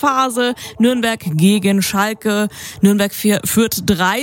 Schlussphase. Nürnberg gegen Schalke. Nürnberg führt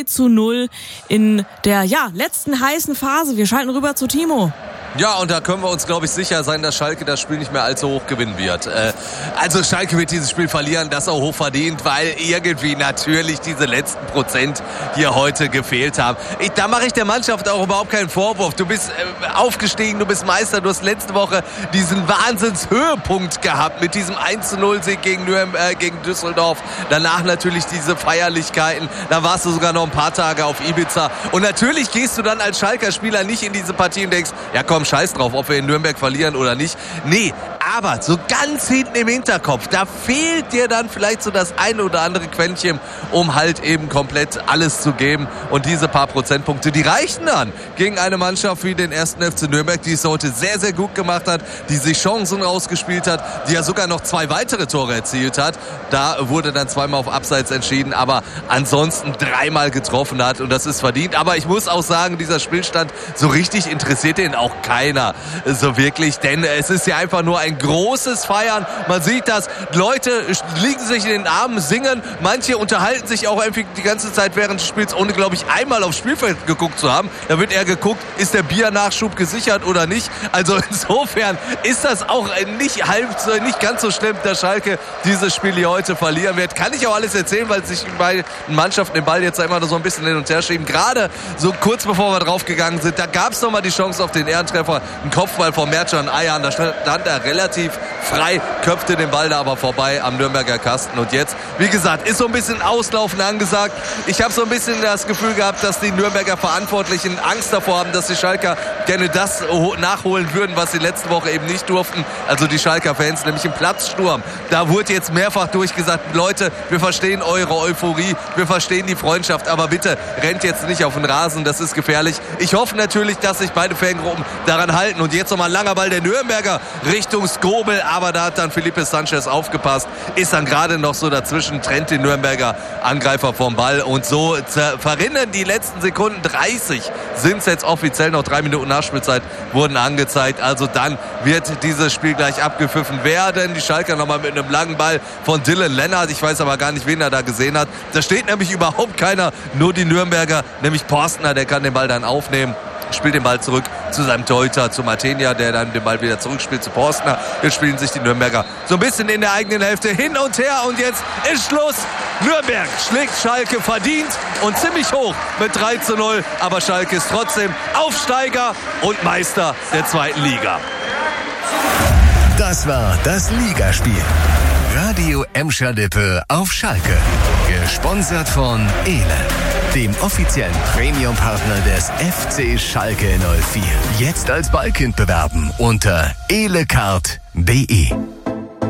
3-0 in der letzten heißen Phase. Wir schalten rüber zu Timo. Ja, und da können wir uns, glaube ich, sicher sein, dass Schalke das Spiel nicht mehr allzu hoch gewinnen wird. Also Schalke wird dieses Spiel verlieren, das auch hoch verdient, weil irgendwie natürlich diese letzten Prozent hier heute gefehlt haben. Da mache ich der Mannschaft auch überhaupt keinen Vorwurf. Du bist aufgestiegen, du bist Meister, du hast letzte Woche diesen Wahnsinnshöhepunkt gehabt mit diesem 1-0-Sieg gegen Düsseldorf. Danach natürlich diese Feierlichkeiten. Da warst du sogar noch ein paar Tage auf Ibiza. Und natürlich gehst du dann als Schalker Spieler nicht in diese Partie und denkst, ja komm, scheiß drauf, ob wir in Nürnberg verlieren oder nicht. Nee, aber so ganz hinten im Hinterkopf, da fehlt dir dann vielleicht so das eine oder andere Quäntchen, um halt eben komplett alles zu geben. Und diese paar Prozentpunkte, die reichen dann gegen eine Mannschaft wie den 1. FC Nürnberg, die es heute sehr, sehr gut gemacht hat, die sich Chancen rausgespielt hat, die ja sogar noch 2 weitere Tore erzielt hat. Da wurde dann 2-mal auf Abseits entschieden, aber ansonsten 3-mal getroffen hat und das ist verdient. Aber ich muss auch sagen, dieser Spielstand, so richtig interessiert den auch keiner so wirklich, denn es ist ja einfach nur ein großes Feiern. Man sieht das, Leute liegen sich in den Armen, singen, manche unterhalten sich auch einfach die ganze Zeit während des Spiels, ohne, glaube ich, einmal aufs Spielfeld geguckt zu haben. Da wird eher geguckt, ist der Biernachschub gesichert oder nicht. Also insofern ist das auch nicht ganz so schlimm, dass Schalke dieses Spiel hier heute verlieren wird. Kann ich auch alles erzählen, weil sich bei Mannschaften den Ball jetzt immer so ein bisschen hin und her schieben. Gerade so kurz bevor wir draufgegangen sind, da gab es nochmal die Chance auf den Ehrentreffer, ein Kopfball von Mertcan Ayhan, da stand er relativ frei, köpfte den Ball da aber vorbei am Nürnberger Kasten. Und jetzt, wie gesagt, ist so ein bisschen Auslaufen angesagt. Ich habe so ein bisschen das Gefühl gehabt, dass die Nürnberger Verantwortlichen Angst davor haben, dass die Schalker gerne das nachholen würden, was sie letzte Woche eben nicht durften. Also die Schalker Fans, nämlich im Platzsturm. Da wurde jetzt mehrfach durchgesagt, Leute, wir verstehen eure Euphorie, wir verstehen die Freundschaft, aber bitte rennt jetzt nicht auf den Rasen, das ist gefährlich. Ich hoffe natürlich, dass sich beide Fangruppen daran halten. Und jetzt nochmal ein langer Ball der Nürnberger Richtung Skobel, aber da hat dann Felipe Sanchez aufgepasst, ist dann gerade noch so dazwischen, trennt den Nürnberger Angreifer vom Ball und so verrinnen die letzten Sekunden, 30 sind es jetzt offiziell, noch 3 Minuten Nachspielzeit wurden angezeigt, also dann wird dieses Spiel gleich abgepfiffen werden. Die Schalker nochmal mit einem langen Ball von Dylan Lennart, ich weiß aber gar nicht, wen er da gesehen hat, da steht nämlich überhaupt keiner, nur die Nürnberger, nämlich Porstner, der kann den Ball dann aufnehmen, spielt den Ball zurück zu seinem Torhüter, zu Martinia, der dann den Ball wieder zurückspielt zu Porstner. Jetzt spielen sich die Nürnberger so ein bisschen in der eigenen Hälfte hin und her und jetzt ist Schluss. Nürnberg schlägt Schalke verdient und ziemlich hoch mit 3-0, aber Schalke ist trotzdem Aufsteiger und Meister der 2. Liga. Das war das Ligaspiel. Radio Emscher-Lippe auf Schalke. Gesponsert von Ele, dem offiziellen Premium-Partner des FC Schalke 04. Jetzt als Ballkind bewerben unter elecard.de.